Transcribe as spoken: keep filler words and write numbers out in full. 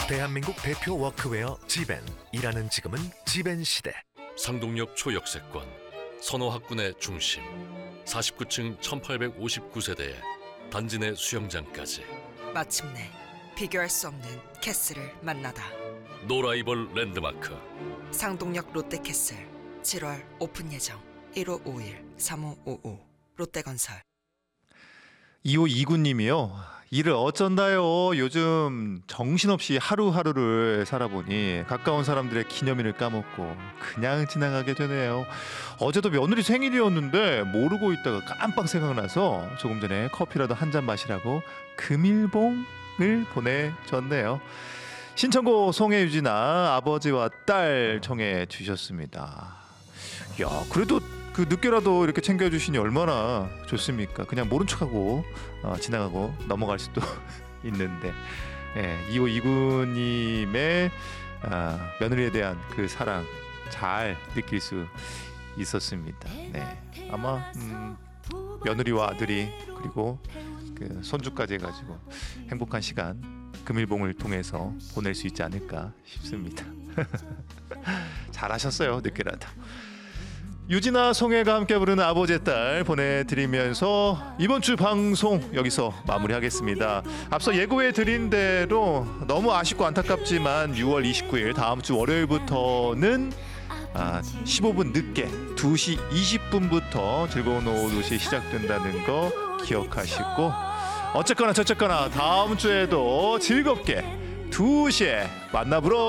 대한민국 대표 워크웨어 지벤. 일하는 지금은 지벤 시대. 상동역 초역세권, 선호학군의 중심, 사십구 층 천팔백오십구 세대에 단지 내 수영장까지. 마침내 비교할 수 없는 캐슬을 만나다. 노라이벌 랜드마크. 상동역 롯데캐슬 칠월 오픈 예정. 일오오일 삼오오오 롯데건설. 이오이구 님이요. 일을 어쩐다요. 요즘 정신없이 하루하루를 살아보니 가까운 사람들의 기념일을 까먹고 그냥 지나가게 되네요. 어제도 며느리 생일이었는데 모르고 있다가 깜빡 생각나서 조금 전에 커피라도 한 잔 마시라고 금일봉을 보내줬네요. 신청곡 송혜유진아 아버지와 딸 청해 주셨습니다. 야, 그래도 그 늦게라도 이렇게 챙겨주시니 얼마나 좋습니까? 그냥 모른 척하고 어, 지나가고 넘어갈 수도 있는데, 예, 이오이구 님의 아, 며느리에 대한 그 사랑 잘 느낄 수 있었습니다. 네, 아마 음, 며느리와 아들이 그리고 그 손주까지 해가지고 행복한 시간 금일봉을 통해서 보낼 수 있지 않을까 싶습니다. 잘하셨어요. 늦게라도. 유진아 송혜가 함께 부르는 아버지의 딸 보내드리면서 이번 주 방송 여기서 마무리하겠습니다. 앞서 예고해드린 대로 너무 아쉽고 안타깝지만 유월 이십구일 다음 주 월요일부터는 아, 십오 분 늦게 두 시 이십 분부터 즐거운 오후 두 시 시작된다는 거 기억하시고, 어쨌거나 저쨌거나 다음 주에도 즐겁게 두 시에 만나보러